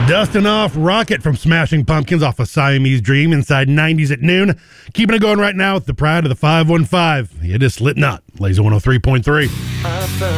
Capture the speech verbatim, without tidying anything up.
Dusting off Rocket from Smashing Pumpkins off of Siamese Dream inside nineties at noon. Keeping it going right now with the pride of the five one five. It is Slipknot, Laser one oh three point three.